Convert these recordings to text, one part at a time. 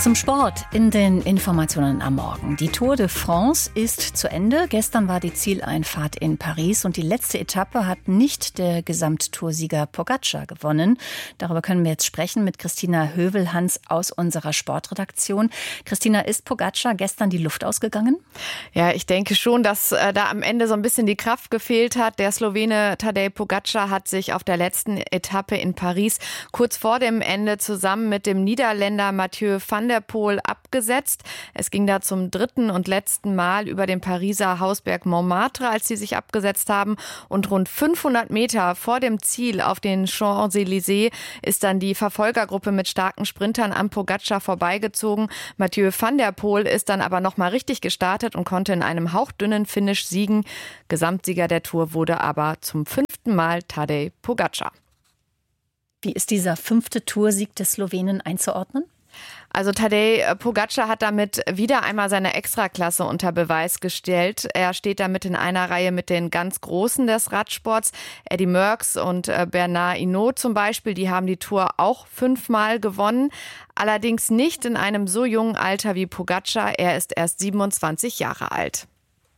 Zum Sport in den Informationen am Morgen. Die Tour de France ist zu Ende. Gestern war die Zieleinfahrt in Paris und die letzte Etappe hat nicht der Gesamttoursieger Pogačar gewonnen. Darüber können wir jetzt sprechen mit Christina Hövelhans aus unserer Sportredaktion. Christina, ist Pogačar gestern die Luft ausgegangen? Ja, ich denke schon, dass da am Ende so ein bisschen die Kraft gefehlt hat. Der Slowene Tadej Pogačar hat sich auf der letzten Etappe in Paris kurz vor dem Ende zusammen mit dem Niederländer Mathieu van der Poel abgesetzt. Es ging da zum dritten und letzten Mal über den Pariser Hausberg Montmartre, als sie sich abgesetzt haben. Und rund 500 Meter vor dem Ziel auf den Champs-Élysées ist dann die Verfolgergruppe mit starken Sprintern an Pogačar vorbeigezogen. Mathieu van der Poel ist dann aber noch mal richtig gestartet und konnte in einem hauchdünnen Finish siegen. Gesamtsieger der Tour wurde aber zum 5. Mal Tadej Pogačar. Wie ist dieser 5. Toursieg des Slowenen einzuordnen? Also Tadej Pogačar hat damit wieder einmal seine Extraklasse unter Beweis gestellt. Er steht damit in einer Reihe mit den ganz Großen des Radsports. Eddy Merckx und Bernard Hinault zum Beispiel, die haben die Tour auch 5-mal gewonnen. Allerdings nicht in einem so jungen Alter wie Pogačar. Er ist erst 27 Jahre alt.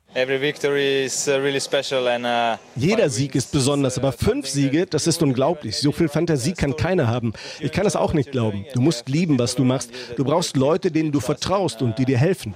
Jeder Sieg ist besonders, aber 5 Siege, das ist unglaublich. So viel Fantasie kann keiner haben. Ich kann es auch nicht glauben. Du musst lieben, was du machst. Du brauchst Leute, denen du vertraust und die dir helfen.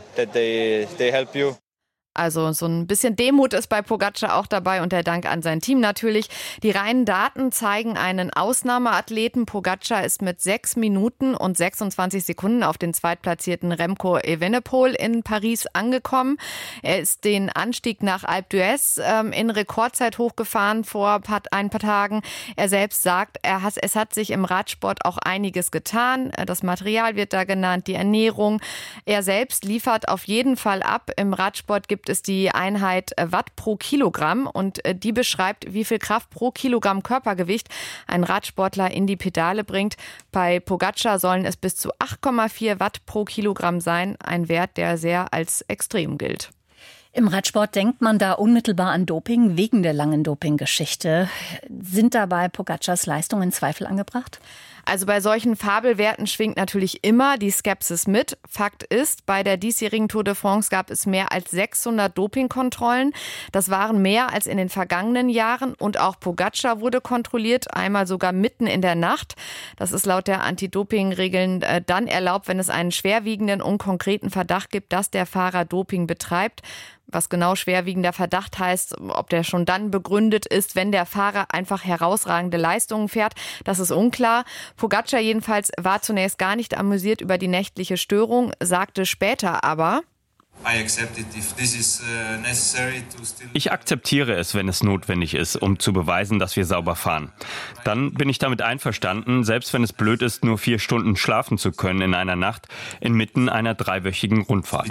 Also so ein bisschen Demut ist bei Pogačar auch dabei und der Dank an sein Team natürlich. Die reinen Daten zeigen einen Ausnahmeathleten. Pogačar ist mit 6 Minuten und 26 Sekunden auf den zweitplatzierten Remco Evenepoel in Paris angekommen. Er ist den Anstieg nach Alpe d'Huez in Rekordzeit hochgefahren vor ein paar Tagen. Er selbst sagt, es hat sich im Radsport auch einiges getan. Das Material wird da genannt, die Ernährung. Er selbst liefert auf jeden Fall ab. Im Radsport gibt es die Einheit Watt pro Kilogramm und die beschreibt, wie viel Kraft pro Kilogramm Körpergewicht ein Radsportler in die Pedale bringt. Bei Pogačar sollen es bis zu 8,4 Watt pro Kilogramm sein, ein Wert, der sehr als extrem gilt. Im Radsport denkt man da unmittelbar an Doping wegen der langen Dopinggeschichte. Sind dabei Pogačars Leistungen in Zweifel angebracht? Also bei solchen Fabelwerten schwingt natürlich immer die Skepsis mit. Fakt ist, bei der diesjährigen Tour de France gab es mehr als 600 Dopingkontrollen. Das waren mehr als in den vergangenen Jahren. Und auch Pogačar wurde kontrolliert, einmal sogar mitten in der Nacht. Das ist laut der Anti-Doping-Regeln dann erlaubt, wenn es einen schwerwiegenden und konkreten Verdacht gibt, dass der Fahrer Doping betreibt. Was genau schwerwiegender Verdacht heißt, ob der schon dann begründet ist, wenn der Fahrer einfach herausragende Leistungen fährt, das ist unklar. Pogačar jedenfalls war zunächst gar nicht amüsiert über die nächtliche Störung, sagte später aber: Ich akzeptiere es, wenn es notwendig ist, um zu beweisen, dass wir sauber fahren. Dann bin ich damit einverstanden, selbst wenn es blöd ist, nur 4 Stunden schlafen zu können in einer Nacht, inmitten einer 3-wöchigen Rundfahrt.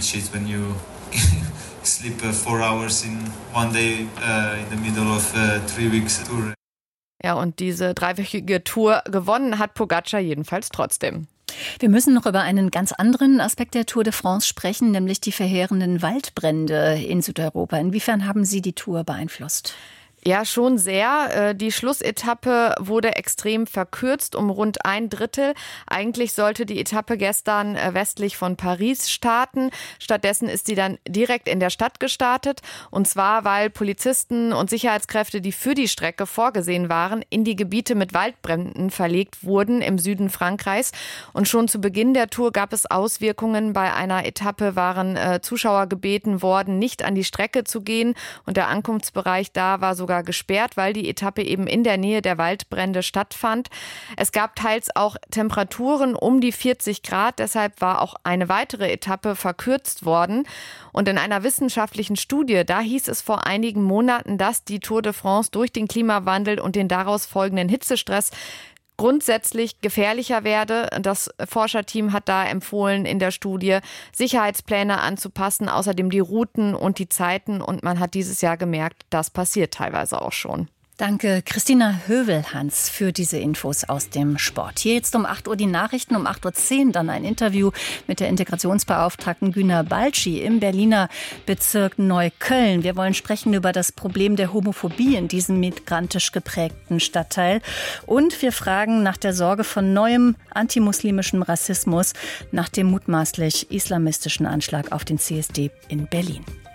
Sleep 4 hours in one day in the middle of 3 weeks tour. Ja, und diese 3-wöchige Tour gewonnen hat Pogačar jedenfalls trotzdem. Wir müssen noch über einen ganz anderen Aspekt der Tour de France sprechen, nämlich die verheerenden Waldbrände in Südeuropa. Inwiefern haben sie die Tour beeinflusst? Ja, schon sehr. Die Schlussetappe wurde extrem verkürzt um rund 1/3. Eigentlich sollte die Etappe gestern westlich von Paris starten. Stattdessen ist sie dann direkt in der Stadt gestartet. Und zwar, weil Polizisten und Sicherheitskräfte, die für die Strecke vorgesehen waren, in die Gebiete mit Waldbränden verlegt wurden im Süden Frankreichs. Und schon zu Beginn der Tour gab es Auswirkungen. Bei einer Etappe waren Zuschauer gebeten worden, nicht an die Strecke zu gehen. Und der Ankunftsbereich da war sogar gesperrt, weil die Etappe eben in der Nähe der Waldbrände stattfand. Es gab teils auch Temperaturen um die 40 Grad, deshalb war auch eine weitere Etappe verkürzt worden. Und in einer wissenschaftlichen Studie, da hieß es vor einigen Monaten, dass die Tour de France durch den Klimawandel und den daraus folgenden Hitzestress grundsätzlich gefährlicher werde. Das Forscherteam hat da empfohlen, in der Studie Sicherheitspläne anzupassen, außerdem die Routen und die Zeiten. Und man hat dieses Jahr gemerkt, das passiert teilweise auch schon. Danke, Christina Hövelhans, für diese Infos aus dem Sport. Hier jetzt um 8 Uhr die Nachrichten, um 8.10 Uhr dann ein Interview mit der Integrationsbeauftragten Güner Balci im Berliner Bezirk Neukölln. Wir wollen sprechen über das Problem der Homophobie in diesem migrantisch geprägten Stadtteil. Und wir fragen nach der Sorge von neuem antimuslimischem Rassismus nach dem mutmaßlich islamistischen Anschlag auf den CSD in Berlin.